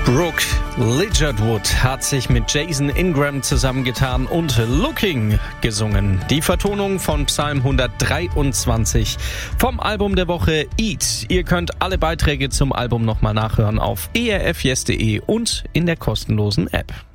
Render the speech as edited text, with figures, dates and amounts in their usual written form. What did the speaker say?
Brooke Ligertwood hat sich mit Jason Ingram zusammengetan und Looking gesungen. Die Vertonung von Psalm 123 vom Album der Woche Eat. Ihr könnt alle Beiträge zum Album nochmal nachhören auf erfyes.de und in der kostenlosen App.